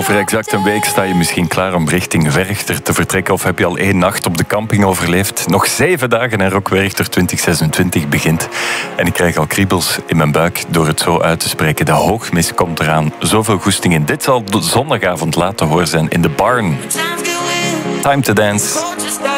Over exact een week sta je misschien klaar om richting Werchter te vertrekken. Of heb je al 1 nacht op de camping overleefd? Nog 7 dagen en Rock Werchter 2026 begint. En ik krijg al kriebels in mijn buik door het zo uit te spreken. De hoogmis komt eraan. Zoveel goesting in. Dit zal de zondagavond laat te horen zijn in de Barn. Time to Dance.